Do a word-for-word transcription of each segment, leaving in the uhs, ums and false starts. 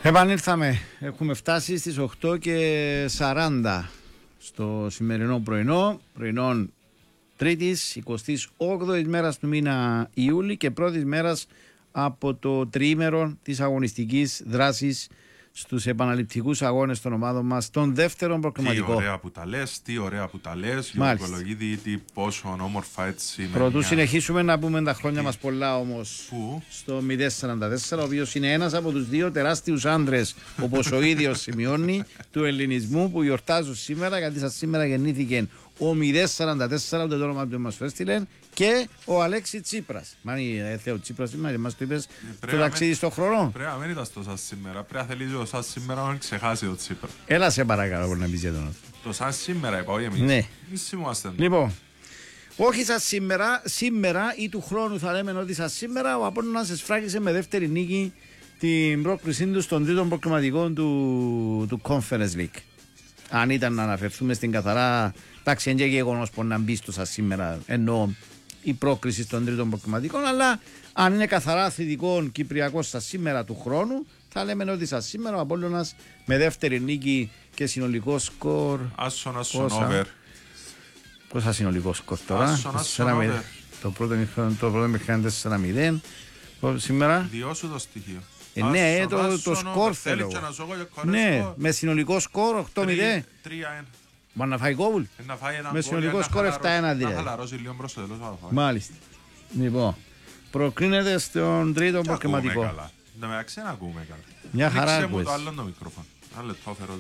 Επανήλθαμε. Έχουμε φτάσει στις οκτώ και σαράντα στο σημερινό πρωινό. Πρωινό Τρίτης, εικοστής όγδοης μέρας του μήνα Ιούλη και πρώτης μέρας από το τριήμερο της αγωνιστικής δράσης στους επαναληπτικούς αγώνες των ομάδων μας, τον δεύτερο προκριματικό. Τι ωραία που τα λες, τι ωραία που τα λες, Γιώργο Λογίδη, πόσο όμορφα έτσι. Πρωτού μια... συνεχίσουμε να πούμε τα χρόνια μας πολλά όμως. Πού? Στο μηδέν σαράντα τέσσερα, ο οποίος είναι ένας από τους δύο τεράστιους άντρες, όπως ο ίδιος σημειώνει, του ελληνισμού που γιορτάζουν σήμερα, γιατί σας σήμερα γεννήθηκε ο μηδέν σαράντα τέσσερα, ούτε το όνομα του μας έστειλε, και ο Αλέξη Τσίπρας. Μάνι, έθε ο Τσίπρας σήμερα και μας το είπες στο ταξίδι στον χρόνο. Πρέπει να μην ήταν στο σαν σήμερα, πρέπει να θέλει ο σαν σήμερα να ξεχάσει ο Τσίπρα. Έλα σε παρακαλώ να πεις για τον αυτό. Το σαν σήμερα είπα, όχι εμείς. Ναι. Εμείς είμαστε. Λοιπόν, όχι σαν σήμερα, σήμερα ή του χρόνου θα λέμε ότι σαν σήμερα ο Απόλλωνας εσφράγισε με δεύτερη νίκη την πρόκρισή του στον τρίτο προκριματικό του, του Conference League. Αν ήταν να αναφερθούμε στην καθαρά, εντάξει, είναι και γεγονός που να μπει στο σαν σήμερα, εννοώ η πρόκριση στον τρίτο προκριματικό, αλλά αν είναι καθαρά αθλητικό Κυπριακό σαν σήμερα του χρόνου, θα λέμε ότι σαν σήμερα ο Απόλλωνας με δεύτερη νίκη και συνολικό σκορ. Άσον, άσον, over. Πόσα συνολικό σκορ τώρα? Άσον, άσον, over. Το πρώτο μηχανή τέσσερα μηδέν. Σήμερα. Διώσου το στοιχείο. Ε, ναι, άσον, το, άσον, το σκορ θέλω. Ναι, με συνολικό σκορ οκτώ μηδέν. τρία ένα. Μα να φάει γκόλ. Με συνολικό σκορ επτά ένα δηλαδή. Να χαλαρώσει λίγο προς το τέλος. Μάλιστα. Λοιπόν, προκρίνεται στον τρίτο προκριματικό. Να με αξένα ακούμε καλά. Μια χαρά ακούες. ακούες. Το άλλο το μικρόφωνο. Άλλο το φέρω.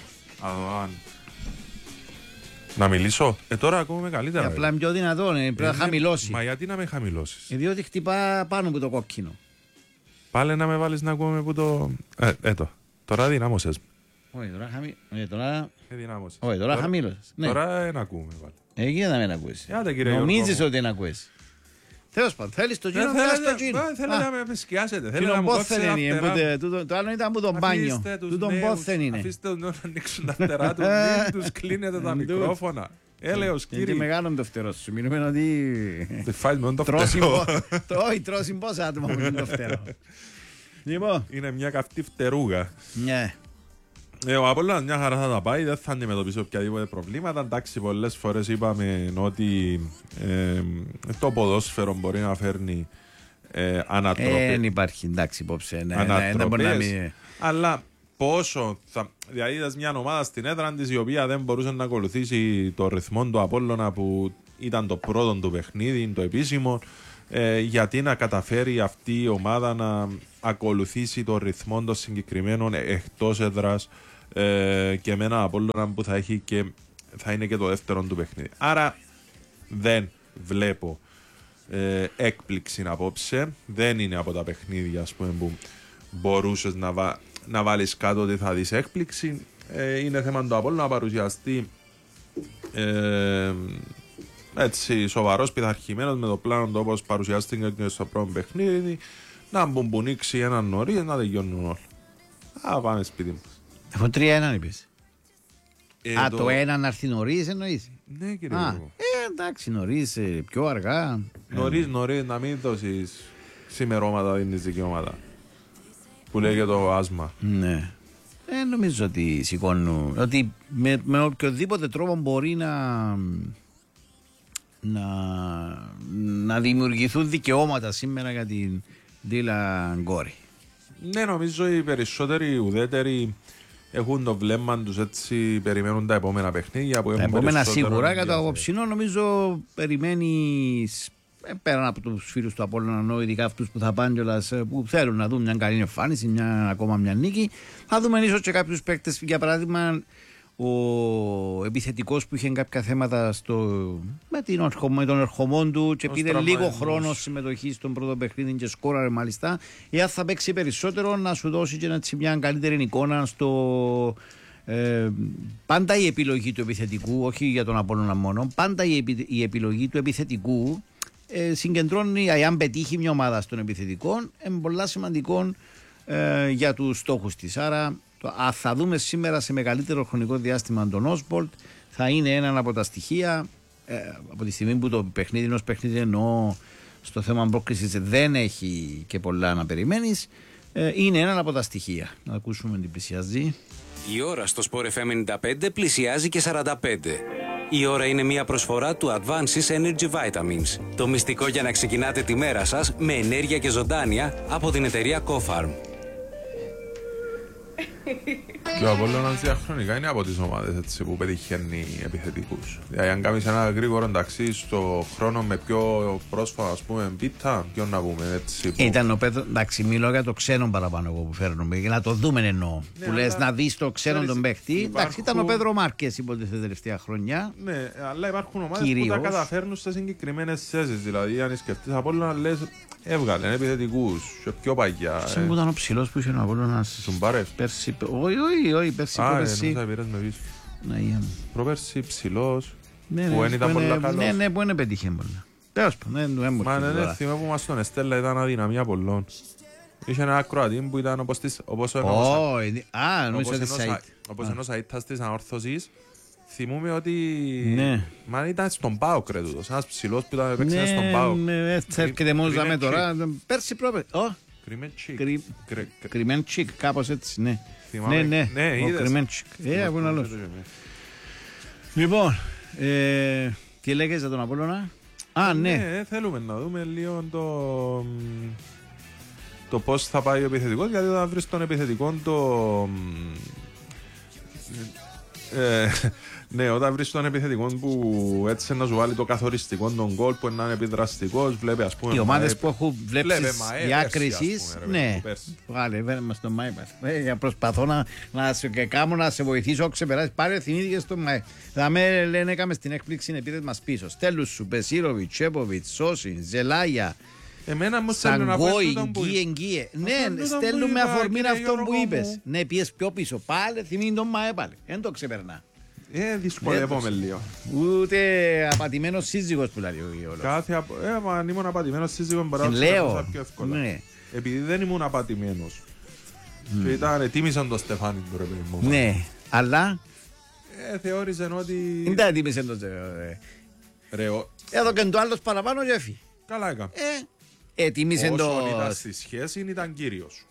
Να μιλήσω. Ε, τώρα ακούμε καλύτερα. Απλά είναι πιο δυνατό, πρέπει να χαμηλώσει. Μα γιατί να με χαμηλώσεις? Ε, διότι χτυπά πάνω από το κόκκινο. Πάλι να με βάλεις να ακούμε που το... Ε, έτω. Τώρα δυνάμωσες. Όχι, τώρα χαμηλώσες. Όχι, τώρα... δυνάμωσες. Όχι, τώρα χαμηλώσες. Τώρα δεν ακούμε πάλι. Εκεί δεν με ακούεις. Νομίζεις Νομίζεις ότι δεν ακούεις. Τέλος πάντων, θέλεις το γίνο, θέλεις το γίνο. Θέλω να με σκιάσετε. Θέλω να μου κόψετε τα φτερά. Το άλλο ήταν από τον μπάνιο. Του τον πόθεν είναι. Αφήστε τον να ανοίξουν τα φτερά του, μην τους κλείνετε τα μικρόφωνα. Έλεος κύριε. Είναι μεγάλο το φτερό σου, μιλούμε ότι... Δεν φάει μόνο το φτερό. Όχι, τρώσει πόσα άτομα που είναι το φτερό. Είναι μια καυτή φτερούγα. Ναι. Ε, ο Απόλλωνας μια χαρά θα τα πάει, δεν θα αντιμετωπίσει οποιαδήποτε προβλήματα. Εντάξει, πολλές φορές είπαμε ότι ε, το ποδόσφαιρο μπορεί να φέρνει ε, ανατροπές. Δεν υπάρχει, εντάξει, υπόψε. Ναι, ανατροπές, ναι, μην... αλλά πόσο θα... Δηλαδή είδες μια ομάδα στην έδρα της η οποία δεν μπορούσε να ακολουθήσει το ρυθμό του Απόλλωνα που ήταν το πρώτο του παιχνίδι, το επίσημο. Ε, γιατί να καταφέρει αυτή η ομάδα να ακολουθήσει το ρυθμό των συγκεκριμένων εκτός έδρας ε, και με ένα Απόλλωνα που θα έχει και θα είναι και το δεύτερο του παιχνίδι. Άρα δεν βλέπω ε, έκπληξη απόψε. Δεν είναι από τα παιχνίδια, ας πούμε, που μπορούσες να, βα... να βάλεις κάτω ότι θα δεις έκπληξη. Ε, είναι θέμα του Απόλλωνα να παρουσιαστεί ε, έτσι σοβαρός, πειθαρχημένος με το πλάνο του όπως παρουσιάστηκε και στο πρώτο παιχνίδι, να μπουμπουνίξει έναν νωρίς, να τελειώνουν όλα. Α, πάμε σπίτι μας. Από τρία έναν είπες. Ε, Α, το... το ένα να έρθει νωρίς εννοείς. Ναι, κύριε. Α, ε, εντάξει, νωρίς, πιο αργά. Νωρίς, νωρίς, να μην δώσεις σημερώματα δίνεις δικαιώματα. Που λέει και το άσμα. Ναι. Ε, νομίζω ότι σηκώνουν, ότι με, με οποιοδήποτε τρόπο μπορεί να... Να, να δημιουργηθούν δικαιώματα σήμερα για την Ντίλα Γκόρη. Ναι, νομίζω οι περισσότεροι ουδέτεροι έχουν το βλέμμα τους, έτσι περιμένουν τα επόμενα παιχνίδια που έχουν. Τα επόμενα σίγουρα, κατά το απόψινό νομίζω περιμένεις ε, πέραν από τους φίλους του Απόλλωνα, ειδικά αυτούς που θα πάνε κιόλας, που θέλουν να δουν μια καλή εμφάνιση, μια, ακόμα μια νίκη. Θα δούμε ίσως και κάποιους παίκτες, για παράδειγμα ο επιθετικός που είχε κάποια θέματα στο... με, την ορχο... με τον ερχομόν του και πήρε λίγο χρόνο συμμετοχή στον πρώτο παιχνίδι και σκόραρε μάλιστα. Εάν θα παίξει περισσότερο, να σου δώσει και έτσι μια καλύτερη εικόνα στο. Ε, πάντα η επιλογή του επιθετικού, όχι για τον Απόλλωνα μόνο, πάντα η, επι... η επιλογή του επιθετικού ε, συγκεντρώνει, αν πετύχει μια ομάδα στον επιθετικό, είναι πολύ σημαντικό ε, για τους στόχους της. Άρα Α, θα δούμε σήμερα σε μεγαλύτερο χρονικό διάστημα τον Όσμπολτ. Θα είναι ένα από τα στοιχεία ε, από τη στιγμή που το παιχνίδι ενός παιχνίδι εννοώ στο θέμα πρόκρισης δεν έχει και πολλά να περιμένεις. ε, είναι ένα από τα στοιχεία. Να ακούσουμε την πλησιάζει. Η ώρα στο Sport εφ εμ ενενήντα πέντε πλησιάζει και σαράντα πέντε. Η ώρα είναι μια προσφορά του Advances Energy Vitamins. Το μυστικό για να ξεκινάτε τη μέρα σας με ενέργεια και ζωντάνια από την εταιρεία Cofarm. Και ο Απόλλωνας διαχρονικά είναι από τις ομάδες έτσι, που πετυχαίνει επιθετικούς. Δηλαδή, αν κάνεις ένα γρήγορο ταξί στο χρόνο με πιο πρόσφατα, ας πούμε, πίτα, ποιον να πούμε έτσι. Που... Ήταν ο Πέτρο, εντάξει, μιλώ για το ξένο παραπάνω εγώ που φέρνουμε, για να το δούμε εννοώ. Ναι, που λες να δεις το ξένο τον παίχτη. Υπάρχουν... Εντάξει, ήταν ο Πέτρο Μάρκες υποτίθεται τελευταία χρονιά. Ναι, αλλά υπάρχουν ομάδες Κυρίως... που τα καταφέρνουν σε συγκεκριμένες θέσεις. Δηλαδή, αν σκεφτείς Απόλλωνα, λες έβγαλε επιθετικούς και πιο παγιά. Σε μου ήταν ο ψηλός που είχε ο Απόλλωνας. Σουμπάρεφ. Πέρσι, όχι, όχι, όχι, πέρσι, Α, πέρσι. εννοούσα πήρες με πίσω. Ναι, προπέρσι ψηλός, ναι, που δεν ήταν πολύ καλός. Ναι, ναι, που δεν πετύχε πολλά. Τέλος πάντων, δεν μου Μα έρχεται ναι, τώρα. θυμάμαι που μας τον Εστέλλα ήταν αδυναμία πολλών. Είχε ένα ακροατή που ήταν όπως της... Όπως Όχι, α, νομίζω ότι Σαΐτ. Όπως ενός αίτας της ανόρθωσης. Θυμούμαι ότι... Ναι. Μα ήταν στον ΠΑΟΚ ρε τούτος. Ένας ψηλός που ήταν παίξε στον ΠΑΟΚ. Ναι, έτσι έρχεται μόνος δάμε τώρα. Πέρσι πρόπερ. Κρυμέντσικ. Κρυμέντσικ, κάπως έτσι, ναι. Θυμάμαι. Ναι, ναι, ο Κρυμέντσικ. Ε, από ένα άλλο. Λοιπόν, τι λέγες για τον Απόλλωνα? Α, ναι. Ναι, θέλουμε να δούμε λίγο το... το πώς θα πάει ο επιθετικός, γιατί όταν βρεις τον επιθετικό το... Ε, ναι, όταν βρεις τον επιθετικό που έτσι να σου βάλει το καθοριστικό τον γκολ που είναι επιδραστικός, βλέπει ας πούμε... Οι ομάδες που έχουν βλέψεις διάκρισης, ναι, βάλε βέρμα στον ΜΑΕ. Προσπαθώ να, να σε κάνω να σε βοηθήσω, ξεπεράσεις, πάρε θυμήθηκες στον ΜΑΕ. Θα με λένε έκαμε στην έκπληξη επίδες μας πίσω. Στέλους σου, Πεσίροβιτ, Τσέποβιτ, Σόσιν, Ζελάγια, Σαγκόι, Γκίε, Γκίε. Ναι, στέλνουν με αφορμή αυτό που είπες. Ναι, πιες πιο πίσω, πάλι θυμήθηκες τον ΜΑΕ πάλι. Δεν το ξεπερνά. Ε, δυσκολεύομαι λίγο. Ούτε απατημένος σύζυγος που λέει ο Γιώργος. Κάθε απο... Ε, αν ήμουν απατημένος σύζυγος μπορώ να το πιο εύκολα. Ναι. Επειδή δεν ήμουν απατημένος. Mm. Και ήταν, τίμησαν τον Στεφάνι του ρε παιδί μου. Ναι, αλλά... Ε, θεώρησαν ότι... Δεν τα τίμησαν τον Στεφάνι. Ρε, ο... Εδώ και το άλλος παραπάνω και έφυγε. Καλά έκαμε. Ε, ε τίμησαν το... Όσο ήταν στη σχέση ήταν κύριος.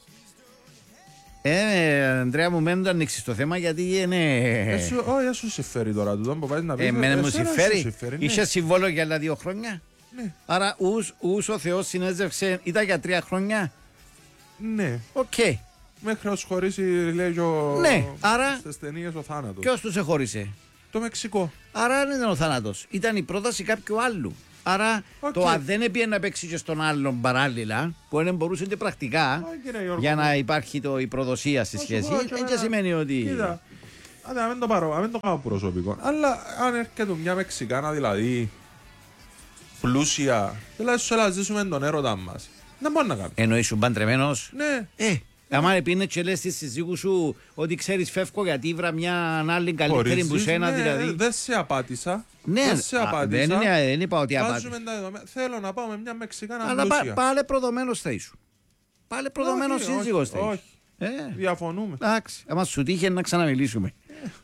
Ε, Ανδρέα μου, μένουν το ανοίξεις το θέμα γιατί είναι... Όχι, δεν σου συμφέρει τώρα τούτο που πάει να πεις. Εμένα μου συμφέρει. Είχε συμβόλαιο για άλλα δύο χρόνια. Ναι. Άρα ούς, ούς ο Θεός συνέζευσε, ήταν για τρία χρόνια. Ναι. Οκ. Okay. Μέχρι να σου χωρίσει, λέει ο... Ναι, άρα... Στις ταινίες ο θάνατος. Ποιος τους εχώρισε? Το Μεξικό. Άρα δεν ήταν ο θάνατος. Ήταν η πρόταση κάποιου άλλου. Άρα okay. το αν δεν έπιε να παίξει και στον άλλον παράλληλα, που δεν μπορούσε και πρακτικά okay, για να υπάρχει το, η προδοσία στη σχέση, δεν και σημαίνει ότι. Κοίτα, αν δεν το πάρω, αν δεν το κάνω προσωπικό. Αλλά αν έρχεται μια Μεξικάνα δηλαδή πλούσια, δηλαδή σου έλα ζήσουμε τον έρωτα μας. Δεν μπορεί να κάνει. Εννοείς σου παντρεμένος. Ναι. Ε, άμα επίνε και λες στη σύζυγου σου ότι ξέρεις φεύγω γιατί ήβρα μια άλλη καλύτερη που σένα ναι, δηλαδή. Δεν σε απάτησα. Ναι, δεν σε απάτησα. Δεν, είναι, δεν είπα ότι απάτησα. Θέλω να πάω με μια Μεξικάνα αλλά πλούσια. Αλλά πάλι προδομένος θα ήσουν. Πάλι προδομένος σύζυγος θα ήσουν. Όχι, ε. διαφωνούμε. Εντάξει, άμα σου τύχε να ξαναμιλήσουμε.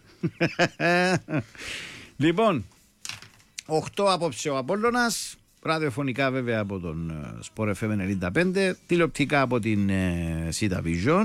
Λοιπόν, οκτώ απόψε ο Απόλλωνας, ραδιοφωνικά βέβαια από τον Sport εφ εμ ενενήντα πέντε, τηλεοπτικά από την Σίτα Vision.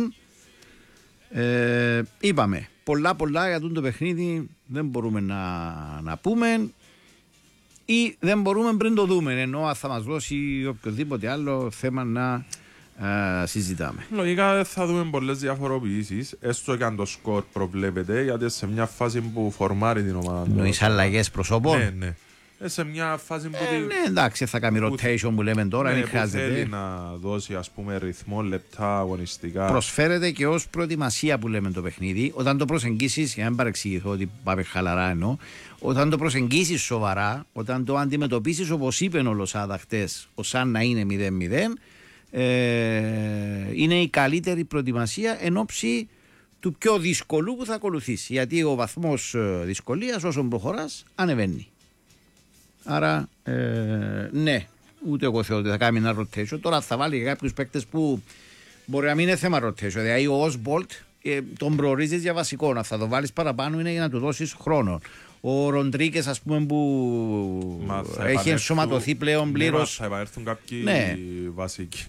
Ε, είπαμε πολλά πολλά για το παιχνίδι δεν μπορούμε να, να πούμε ή δεν μπορούμε πριν το δούμε, ενώ θα μας δώσει οποιοδήποτε άλλο θέμα να α, συζητάμε. Λογικά θα δούμε πολλές διαφοροποιήσεις, έστω και αν το σκορ προβλέπεται, γιατί σε μια φάση που φορμάρει την ομάδα. Νοείς αλλαγές προσώπων. Ναι, ναι. Σε μια φάση που... Ε, ναι, εντάξει, θα κάνει rotation που λέμε τώρα, ναι, δεν χρειάζεται. Θέλει να δώσει ας πούμε ρυθμό, λεπτά, αγωνιστικά. Προσφέρεται και ως προετοιμασία που λέμε το παιχνίδι. Όταν το προσεγγίσεις, για να μην παρεξηγηθώ ότι πάμε χαλαρά εννοώ, όταν το προσεγγίσεις σοβαρά, όταν το αντιμετωπίσεις όπως είπε ο Λοσάδα χτες, ως σαν να είναι μηδέν μηδέν, ε, είναι η καλύτερη προετοιμασία εν ώψη του πιο δύσκολου που θα ακολουθήσει. Γιατί ο βαθμός δυσκολίας όσο προχωράς ανεβαίνει. Άρα, ε, ναι, ούτε εγώ θεωρώ ότι θα κάνει ένα rotation. Τώρα θα βάλει και κάποιους παίκτες που μπορεί να μην είναι θέμα rotation. Δηλαδή, ο Osbolt ε, τον προορίζεις για βασικό. Να θα το βάλεις παραπάνω είναι για να του δώσεις χρόνο. Ο Ροντρίκες, ας πούμε, που έχει ενσωματωθεί πλέον πλήρως. Θα επανέλθουν κάποιοι ναι. βασικοί.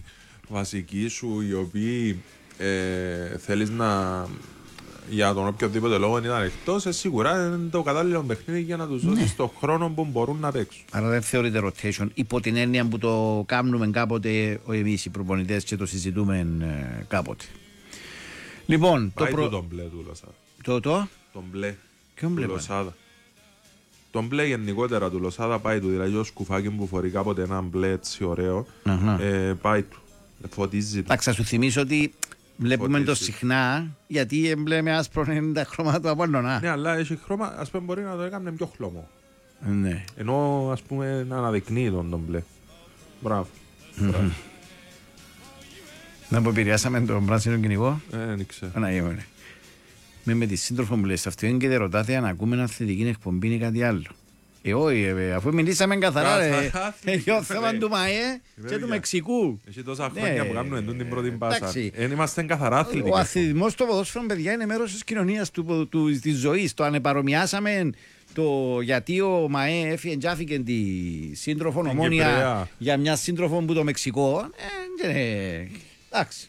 βασικοί σου, οι οποίοι ε, θέλεις να. Για τον οποιοδήποτε λόγο ήταν εκτός, ε, σίγουρα είναι το κατάλληλο παιχνίδι για να τους δώσεις τον χρόνο που μπορούν να παίξουν. Άρα δεν θεωρείται rotation, υπό την έννοια που το κάνουμε κάποτε εμείς οι προπονητές και το συζητούμε ε, κάποτε. Λοιπόν, πάει το προ... τον μπλε του Λοσάδα. Το, το? Τον μπλε Ποιον μπλε του Λοσάδα. Τον μπλε γενικότερα του Λοσάδα πάει του, δηλαδή ο σκουφάκι που φορεί κάποτε ένα μπλε έτσι ωραίο, ε, πάει του, φωτίζει του. Θα σου θυμίσω ότι βλέπουμε το συχνά, γιατί εμπλέ με άσπρο είναι τα χρώματα του Απόλλωνα. Ναι, αλλά έχει χρώμα, ας πούμε μπορεί να το έκανε πιο χλωμό. Ναι. Ενώ ας πούμε να αναδεικνύει τον τον μπλε. Μπράβο. Mm-hmm. Να που επηρεάσαμε τον πράσινο κυνηγό. Ε, δεν ξέρω. Αναγέμενε. Με, με τη σύντροφο μου λες αυτό είναι και δεν ρωτάτε αν ακούμε ένα θετική εκπομπή ή κάτι άλλο. Ε, όχι, ε, αφού μιλήσαμε καθαρά, ρε, για το θέμα του ΜΑΕ και του Μεξικού. Έχει τόσα χρόνια που κάνουμε την πρώτη πάσα. Δεν είμαστε καθαρά αθλητικοί. Ο αθλητισμός στο ποδόσφαιρο, παιδιά, είναι μέρος της κοινωνίας, της ζωής. Το αν επαρομοιάσαμε το γιατί ο ΜΑΕ έφυγε και άφηκε τη σύντροφο Ομόνια για μια σύντροφο που το Μεξικό. Εντάξει.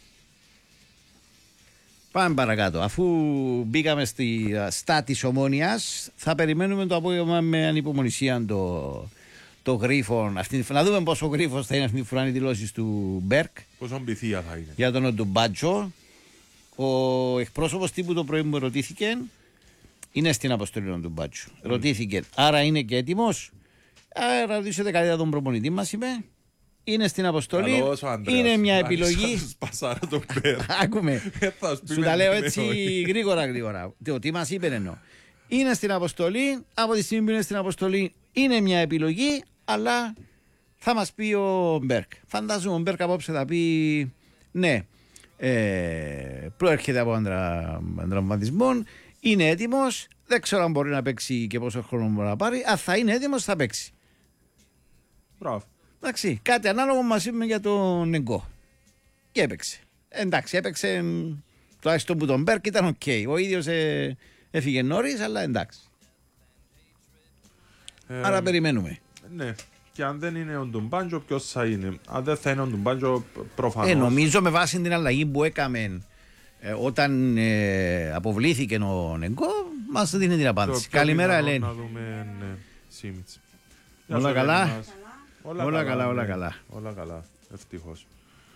Πάμε παρακάτω. Αφού μπήκαμε στη στά της Ομόνιας, θα περιμένουμε το απόγευμα με ανυπομονησία το, το γρίφο. Αυτή, να δούμε πόσο γρίφος θα είναι αυτή τη φορά οι δηλώσεις του Μπέρκ. Πόσο μπηθία θα είναι. Για τον Οντουμπάτζο. Ο εκπρόσωπος τύπου το πρωί μου ρωτήθηκε, είναι στην αποστολή του Οντουμπάτζο. Mm. Ρωτήθηκε, άρα είναι και έτοιμος. Άρα ρωτήσετε καλύτερα τον προπονητή μας, είπε. Είναι στην αποστολή. Καλώς, είναι μια επιλογή. Άκουμε. Σου τα λέω έτσι γρήγορα γρήγορα. Το τι μας είπε εννοώ. Είναι στην αποστολή. Από τη στιγμή που είναι στην αποστολή είναι μια επιλογή. Αλλά θα μας πει ο Μπέρκ. Φαντάζομαι ο Μπέρκ απόψε θα πει ναι. Ε, προέρχεται από αντραυματισμό. Είναι έτοιμος. Δεν ξέρω αν μπορεί να παίξει και πόσο χρόνο μπορεί να πάρει. Αν θα είναι έτοιμος θα παίξει. Μπράβο. Εντάξει, κάτι ανάλογο μας είπαμε για τον Νεγκό. Και έπαιξε. Εντάξει, έπαιξε. Τουλάχιστον που τον Μπέρκ ήταν οκ. Okay. Ο ίδιος ε, έφυγε νωρίς, αλλά εντάξει. Ε, Άρα περιμένουμε. Ναι. Και αν δεν είναι ο Ντουμπάντζο, ποιος θα είναι. Αν δεν θα είναι ο Ντουμπάντζο, προφανώς. Ε, νομίζω με βάση την αλλαγή που έκαμε ε, όταν ε, αποβλήθηκε ο Νεγκό, μας δίνει την απάντηση. Καλημέρα, Ελένη. Να δούμε, ναι, Σίμιτς. Όλα καλά. Όλα, όλα καλά, καλά, όλα ναι. καλά. Όλα καλά, ευτυχώς.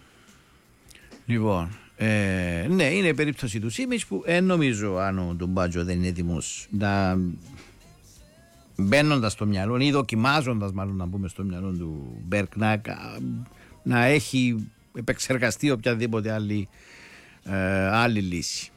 Λοιπόν, ε, ναι, είναι η περίπτωση του Σίμιτς που ε, νομίζω αν ο Ντουμπάτζο δεν είναι έτοιμος να μπαίνοντας στο μυαλό ή δοκιμάζοντας μάλλον να πούμε στο μυαλό του Μπέρκ να, να έχει επεξεργαστεί οποιαδήποτε άλλη, ε, άλλη λύση.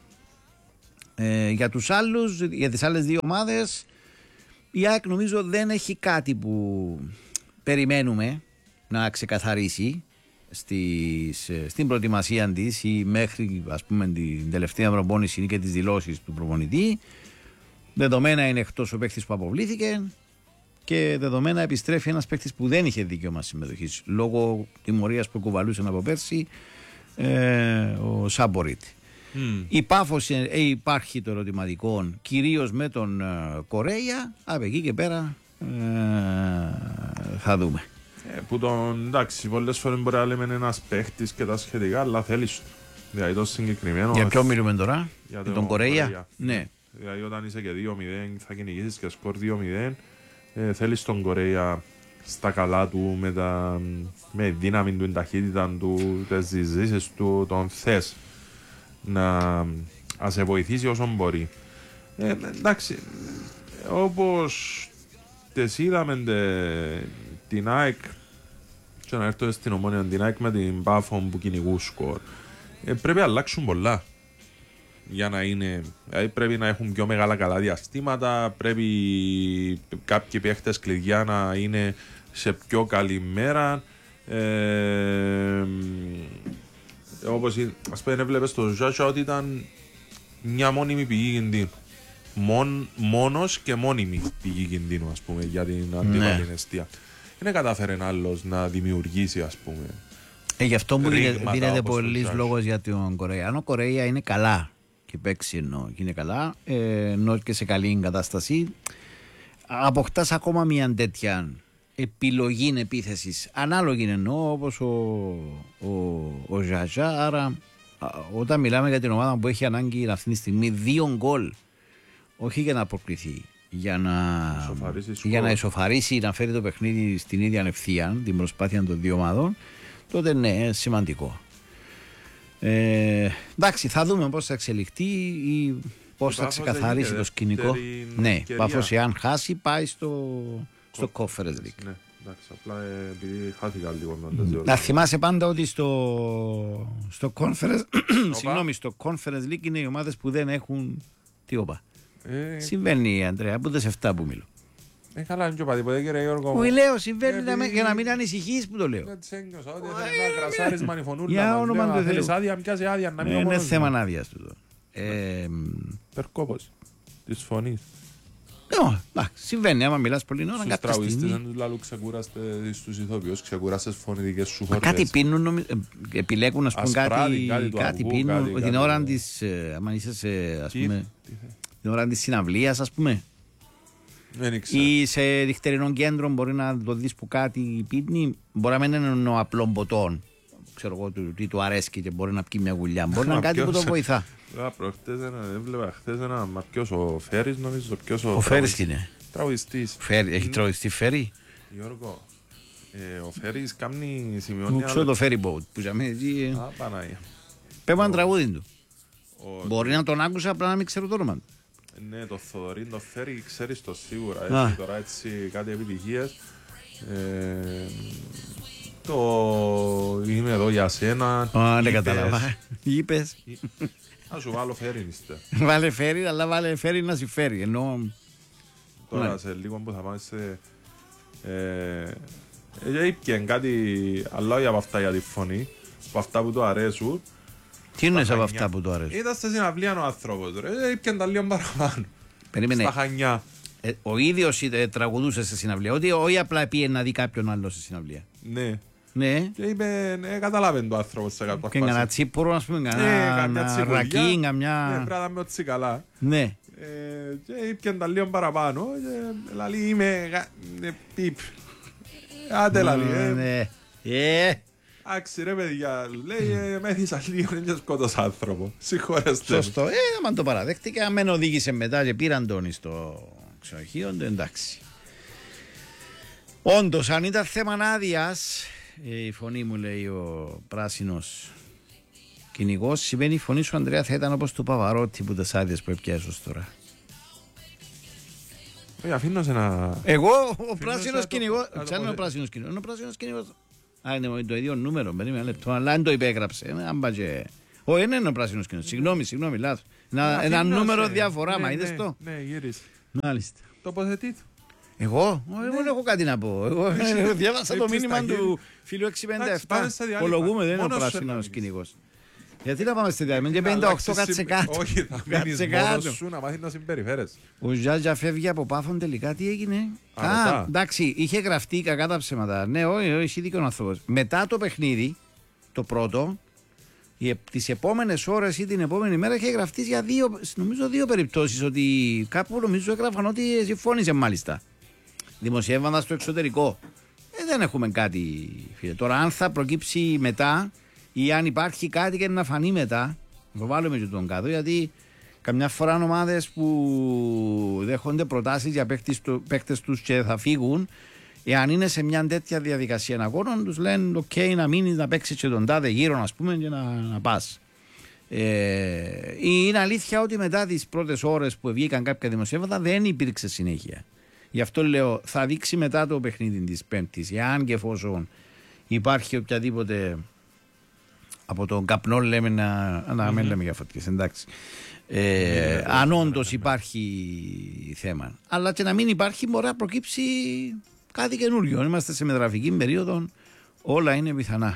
Ε, για τους άλλους, για τις άλλες δύο ομάδες, η ΑΕΚ νομίζω δεν έχει κάτι που περιμένουμε να ξεκαθαρίσει στις, στην προετοιμασία της ή μέχρι ας πούμε την τελευταία προπόνηση και τις δηλώσεις του προπονητή. Δεδομένα είναι εκτός ο παίκτης που αποβλήθηκε και δεδομένα επιστρέφει ένας παίκτης που δεν είχε δικαίωμα συμμετοχής λόγω τιμωρίας που κουβαλούσε από πέρσι, ε, ο Σάμποριτ. Mm. Η πάφος ε, υπάρχει το ερωτηματικό κυρίως με τον ε, Κορέια. Από εκεί και πέρα ε, θα δούμε. Ε, που τον εντάξει, πολλές φορές μπορεί να λέμε ένας παίχτης και τα σχετικά, αλλά θέλεις. Δηλαδή το συγκεκριμένο. Για ποιο μιλούμε τώρα, για τον, τον Κορέια. Κορέια. Ναι. Δηλαδή όταν είσαι και δύο μηδέν, θα κυνηγήσεις και σκορ δύο μηδέν, ε, θέλεις τον Κορέια στα καλά του, με, τα, με δύναμη του, την ταχύτητα του, τις ζήσεις του, τον θες να σε βοηθήσει όσο μπορεί. Ε, εντάξει, όπως τες είδαμε τε, την ΑΕΚ και να έρθω στην Ομόνια την ΑΕΚ με την Πάφο που κυνηγούν σκορ, ε, πρέπει να αλλάξουν πολλά για να είναι, δηλαδή πρέπει να έχουν πιο μεγάλα καλά διαστήματα, πρέπει κάποιοι παίχτες κλειδιά να είναι σε πιο καλή μέρα. Ε, όπως ας πούμε έβλεπες στο Ζάσια ότι ήταν μια μόνιμη πηγή κινδύνου. Μον, μόνος και μόνιμη πηγή κινδύνου, ας πούμε, για την αντίπαλη αιστεία. Δεν κατάφερε άλλος να δημιουργήσει, ας πούμε. Ε, γι' αυτό που δίνεται πολλής λόγος για τον Κορέα. Αν ο Κορέα είναι καλά και παίξει εννοώ και είναι καλά, ε, ενώ και σε καλή κατάσταση, αποκτάς ακόμα μια τέτοια επιλογή επίθεσης. Ανάλογη εννοώ, όπως ο, ο, ο Ζαζά. Άρα, όταν μιλάμε για την ομάδα που έχει ανάγκη αυτή τη στιγμή δύο γκολ, όχι για να προκληθεί, για να, για να ισοφαρίσει, να φέρει το παιχνίδι στην ίδια ευθεία, την προσπάθεια των δύο ομάδων, τότε ναι, σημαντικό. Ε, εντάξει, θα δούμε πώς θα εξελιχθεί ή πώς θα ξεκαθαρίσει το σκηνικό. Ναι, Πάφος εάν χάσει πάει στο, στο Conference League. Ναι, εντάξει, απλά επειδή χάθηκα λίγο. Να θυμάσαι πάντα ότι στο, στο Conference συγγνώμη, στο Conference League είναι οι ομάδες που δεν έχουν τι όπα. Ε, Συμβαίνει, Αντρέα, από τις εφτά που μιλώ. Ε, καλά, είναι και πατήποτε, κύριε Γιώργο. Όχι, λέω, συμβαίνει γιατί... για να μην ανησυχείς που το λέω. Έτσι ένιωσα, ότι θέλει να κρασάρεις μανιφωνούλα. Να θέλεις άδεια, μοιάζει άδεια, να μην είναι θέμα άδειας του. Περκόπος της φωνής. Συμβαίνει, άμα μιλάς πολύ ώρα. Στους τραγουδιστές δεν τους λαλού ξεκούραστε στους ηθοποιούς, ξεκουράσες φωνητικές σου φορτές. Κάτι πίνουν, επιλέγουν να πούμε κάτι πίνουν την ώρα της, άμα είσαι ας πούμε, την ώρα της συναυλίας ας πούμε. Ή σε νυχτερινό κέντρο μπορεί να το δεις που κάτι πίνει, μπορεί να μην είναι ο απλό ποτόν. Ξέρω εγώ τι του αρέσει και μπορεί να πιει μια γουλιά. Μπορεί να είναι κάτι που το βοηθά. Έβλεπα χθες ένα, μα ποιος ο Φέρης νομίζω. Ο Φέρης είναι. Τραγουδιστής. Έχει τραγουδιστή Φέρη. Γιώργο, ο Φέρης κάνει σημειώνει. Μου ξέρω το Ferry Boat που ζαμε εκεί. Α, Παναγία. Πέμπω ένα τραγούδι του. Μπορεί να τον άκουσα απλά να μην ξέρω το όνομα του. Ναι, το Θοδωρή, το Φέρη, ξέρεις το σίγουρα. Έχει τώρα έτσι κάτι επιτυχίες. Το είμαι εδώ για σένα. Α, δεν κατάλαβα. Είπες. Να σου βάλω Φέρη είστε. Βάλε Φέρη, αλλά βάλε Φέρη να συμφέρει. Ενώ... Τώρα σε λίγο που θα πάμε σε... Είπε κάτι άλλο από αυτά για τη φωνή, από αυτά που του αρέσουν. Τι είναι από αυτά που του αρέσουν? Ήταν στη συναυλία ο άνθρωπος, είπε τα λίγο παραπάνω. Περίμενε. Στα Χανιά. Ε, ο ίδιος ε, τραγουδούσε σε συναυλία, ότι όχι απλά πήγε να δει κάποιον άλλο σε συναυλία. Ναι. Ναι. Και είπε, ναι, καταλάβαινε το άνθρωπο σε κάποια φάση. Και ένα τσίπουρο, ας πούμε, ένα ρακί, καμιά... Ναι, πρέπει να είμαι ότι καλά. Ναι. Και είπε τα λίγο παραπάνω και λαλεί είμαι πιπ. Άντε λαλεί. Ναι. Ε... Άξι ρε παιδιά, λέει μέθησα λίγο και σκότος άνθρωπο. Συγχωρέστε. Σωστό, ε, άμα το παραδέχτηκε, αν με οδήγησε μετά και πήραν τον στο ξενοδοχείο, εντάξει. Όντως, αν ήταν θέμα άδειας, η φωνή μου λέει ο πράσινος κυνηγός, σημαίνει η φωνή σου Ανδρέα θα ήταν όπως του Παβαρότη που τις άδειες που έπιασες τώρα. Ε, αφήνω σε ένα... Εγώ, ο πράσινος κυνηγός, ξέρετε ο πράσινος κυνηγός, ο πράσινος κυνηγός. Α, είναι το ίδιο νούμερο, περίμενα λεπτό, αλλά αν το υπέγραψε. Όχι, δεν είναι ο πράσινος κυνηγός, συγγνώμη, συγγνώμη, λάθος. Ένα νούμερο διαφορά, μα είδες το. Ναι, γύρισε. Μάλιστα. Τοποθετείτε. Εγώ, εγώ δεν έχω κάτι να πω. Εγώ διάβασα το μήνυμα του φίλου έξι πενήντα επτά. Ολογούμε, δεν είναι ο πράσινος κυνηγός. Γιατί να πάμε στη διάρκεια, και πενήντα οκτώ κάτσε κάτω. Όχι, θα μείνεις μόνος σου να μάθεις να συμπεριφέρεσαι. Ο Ζάζα φεύγει από Πάφον τελικά, τι έγινε? Α, εντάξει, είχε γραφτεί κακά τα ψέματα. Ναι, όχι, όχι, εσύ δίκιο ο άνθρωπος. Μετά το παιχνίδι, το πρώτο, τις επόμενες ώρες ή την επόμενη μέρα είχε γραφτεί για δύο, νομίζω δύο περιπτώσεις, ότι κάπου νομίζω έγραφαν ότι συμφώνησε μάλιστα. Δημοσιεύοντας στο εξωτερικό. Ε, δεν έχουμε κάτι, φίλε. Τώρα, αν θα προκύψει μετά ή αν υπάρχει κάτι και να φανεί μετά, το βάλουμε και τον κάτω, γιατί καμιά φορά ομάδες που δέχονται προτάσεις για παίκτες τους και θα φύγουν, εάν είναι σε μια τέτοια διαδικασία αγώνων, τους λένε: «ΟΚ, okay, να μείνεις, να παίξεις και τον τάδε γύρω, ας πούμε, και να, να πας». Ε, είναι αλήθεια ότι μετά τις πρώτες ώρες που βγήκαν κάποια δημοσιεύματα δεν υπήρξε συνέχεια. Γι' αυτό λέω, θα δείξει μετά το παιχνίδι της Πέμπτης, εάν και εφόσον υπάρχει οποιαδήποτε. Από τον καπνό λέμε να, να μην λέμε για φωτιές, εντάξει. Ε, mm-hmm. Αν όντως υπάρχει θέμα. Αλλά και να μην υπάρχει μπορεί να προκύψει κάτι καινούριο. Είμαστε σε μεταγραφική περίοδο, όλα είναι πιθανά.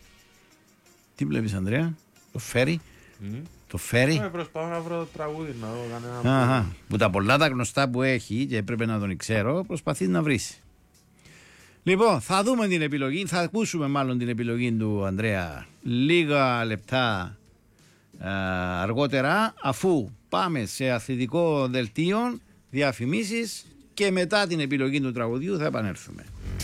Τι βλέπεις Ανδρέα, το φέρει, mm-hmm. το φέρει. Ε, προσπαθώ να βρω το τραγούδι να δω κανένα. Αχα, που τα πολλά τα γνωστά που έχει και έπρεπε να τον ξέρω, προσπαθεί να βρει. Λοιπόν, θα δούμε την επιλογή, θα ακούσουμε μάλλον την επιλογή του Ανδρέα λίγα λεπτά α, αργότερα, αφού πάμε σε αθλητικό δελτίο, διαφημίσεις και μετά την επιλογή του τραγουδιού θα επανέλθουμε.